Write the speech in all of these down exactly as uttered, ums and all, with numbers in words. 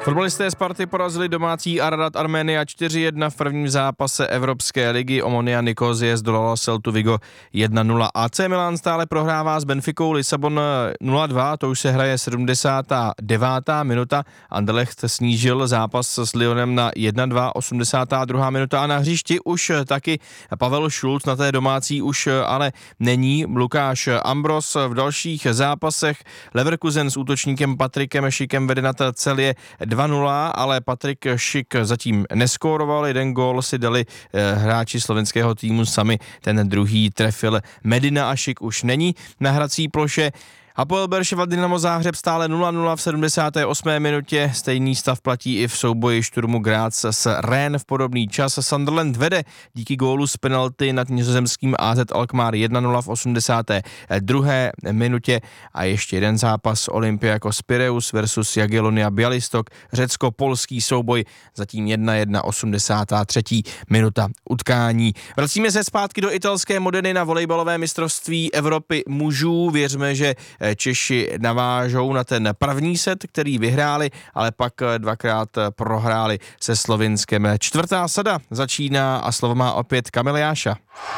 Fotbalisté Sparty porazili domácí Ararat Arménia čtyři jedna v prvním zápase Evropské ligy. Omonia Nikozie zdolala Celtu Vigo jedna nula. A C Milan stále prohrává s Benficou Lisabon nula dva, to už se hraje sedmdesátá devátá minuta. Anderlecht snížil zápas s Lyonem na jedna dva, osmdesátá druhá minuta a na hřišti už taky Pavel Šulc, na té domácí už ale není. Lukáš Ambros v dalších zápasech. Leverkusen s útočníkem Patrikem Šikem vede nad Celje dva nula, ale Patrik Šik zatím neskóroval, jeden gól si dali eh, hráči slovenského týmu sami, ten druhý trefil Medina a Šik už není na hrací ploše. Hapoel Berševa Dynamo Záhřeb stále nula nula v sedmdesáté osmé minutě. Stejný stav platí i v souboji Šturmu Graz s Rennes v podobný čas. Sunderland vede díky gólu z penalty nad nizozemským A Z Alkmaar jedna nula v osmdesáté druhé minutě. A ještě jeden zápas Olympiakos Pireus versus Jagiellonia Białystok. Řecko-polský souboj zatím jedna jedna, osmdesátá třetí minuta utkání. Vracíme se zpátky do italské Modeny na volejbalové mistrovství Evropy mužů. Věřme, že Češi navážou na ten první set, který vyhráli, ale pak dvakrát prohráli se Slovinskem. Čtvrtá sada začíná a slovo má opět Kamil Jáša.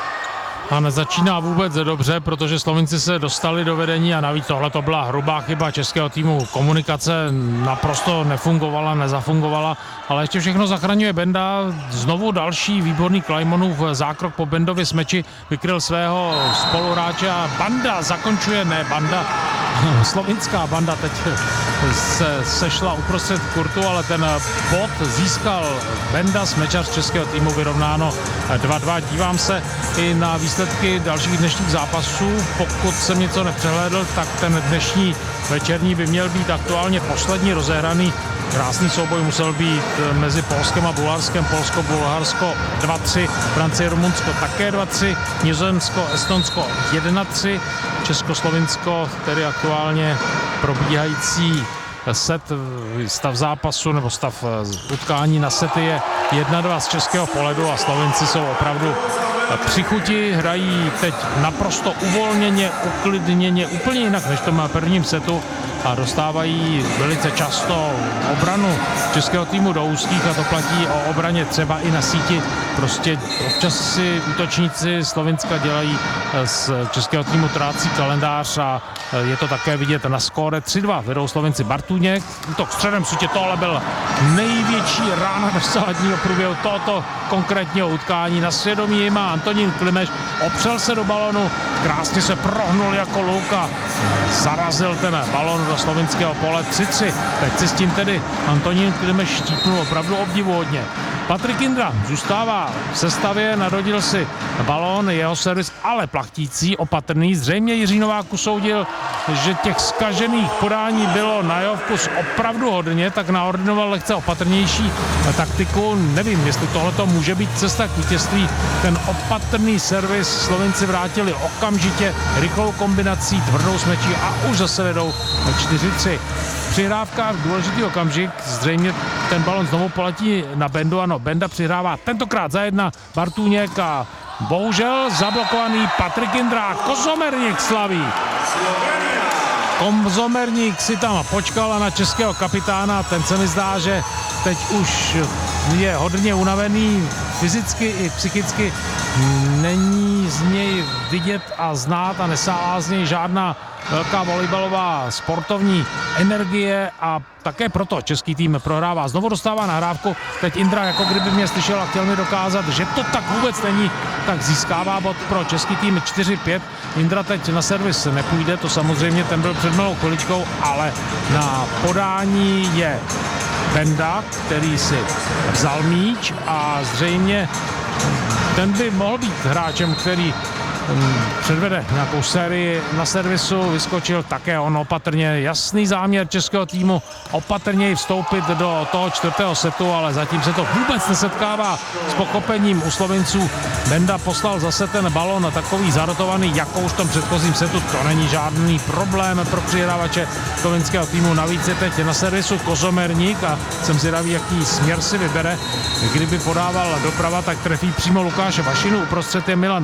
A nezačíná vůbec dobře, protože Slovinci se dostali do vedení a navíc tohle to byla hrubá chyba českého týmu. Komunikace naprosto nefungovala, nezafungovala, ale ještě všechno zachraňuje Benda. Znovu další výborný Klajmonův zákrok po Bendově smeči vykryl svého spoluhráče a Banda zakončuje, ne Banda, slovinská Banda teď se sešla uprostřed kurtu, ale ten bod získal Benda, smečař českého týmu, vyrovnáno dva dva. Dívám se i na výsledky dalších dnešních zápasů. Pokud jsem něco nepřehlédl, tak ten dnešní večerní by měl být aktuálně poslední rozehraný. Krásný souboj musel být mezi Polskem a Bulharskem. Polsko, Bulharsko dva tři, Francie, Rumunsko také dva tři, Nizozemsko, Estonsko jedna tři, Českoslovinsko, tedy aktuálně probíhající set, stav zápasu nebo stav utkání na sety je jedna dva z českého pohledu a Slovenci jsou opravdu při chuti, hrají teď naprosto uvolněně, uklidněně, úplně jinak než to má v prvním setu a dostávají velice často obranu českého týmu do úzkých a to platí o obraně třeba i na síti. Prostě občas si útočníci Slovinska dělají z českého týmu trácí kalendář a je to také vidět na skóre tři dva. Vedou Slovenci. Bartůněk, útok středem sítě, tohle byl největší rána dosavadního průběhu tohoto konkrétního utkání. Na svědomí má Antonín Klimeš, opřel se do balonu, krásně se prohnul jako luk a zarazil ten balon do slovinského pole tři tři. Teď si s tím tedy Antonín Klimeš štípnul opravdu obdivuhodně. Patrik Indra zůstává v sestavě, narodil si balón, jeho servis ale plachtící, opatrný. Zřejmě Jiří Novák usoudil, že těch zkažených podání bylo na jeho vkus opravdu hodně, tak naordinoval lehce opatrnější taktiku. Nevím, jestli tohleto může být cesta k vítězství. Ten opatrný servis Slovenci vrátili okamžitě rychlou kombinací, tvrdou smečí a už zase vedou čtyři tři. Přihrávka v důležitý okamžik, zřejmě ten balon znovu poletí na Bendu, ano, Benda přihrává tentokrát za jedna, Bartůněk a bohužel zablokovaný Patrik Indra, Kozomerník slaví. Kozomerník si tam počkal na českého kapitána, ten se mi zdá, že teď už je hodně unavený, fyzicky i psychicky není z něj vidět a znát a nesálá z něj žádná velká volejbalová sportovní energie a také proto český tým prohrává. Znovu dostává nahrávku, teď Indra jako kdyby mě slyšel a chtěl mi dokázat, že to tak vůbec není, tak získává bod pro český tým čtyři pět. Indra teď na servis nepůjde, to samozřejmě ten byl před malou chviličkou, ale na podání je Benda, který si vzal míč a zřejmě ten by mohl být hráčem, který předvede nějakou sérii na servisu, vyskočil také on opatrně, jasný záměr českého týmu opatrněji vstoupit do toho čtvrtého setu, ale zatím se to vůbec nesetkává s pochopením u Slovinců. Benda poslal zase ten balon takový zarotovaný, jako už v tom předchozím setu, to není žádný problém pro přihrávače slovinského týmu, navíc je teď na servisu Kozomerník a jsem zvědavý, jaký směr si vybere. Kdyby podával doprava, tak trefí přímo Lukáše Vašinu, uprostřed je Milan